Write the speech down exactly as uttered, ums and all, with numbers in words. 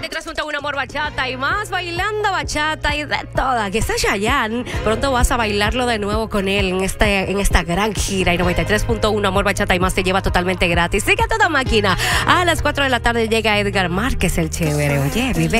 y tres punto uno Amor Bachata y más, bailando bachata y de todo. Aquí está Chayanne. Pronto vas a bailarlo de nuevo con él en, este, en esta gran gira. Y noventa y tres punto uno Amor Bachata y más te lleva totalmente gratis. Sigue a toda máquina. A las cuatro de la tarde llega Edgar Márquez, el chévere. Oye, vive.